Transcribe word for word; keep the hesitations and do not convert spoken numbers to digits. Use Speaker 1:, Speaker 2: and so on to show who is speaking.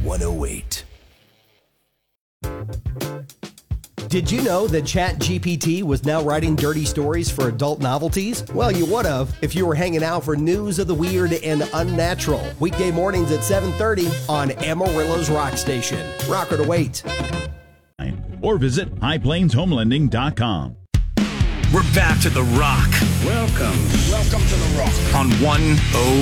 Speaker 1: one oh eight.
Speaker 2: Did you know that ChatGPT was now writing dirty stories for adult novelties? Well, you would have if you were hanging out for news of the weird and unnatural. Weekday mornings at seven thirty on Amarillo's Rock Station. Rocker to wait.
Speaker 3: Or visit high plains home lending dot com.
Speaker 1: We're back to The Rock.
Speaker 4: Welcome. Welcome to The Rock.
Speaker 1: On one oh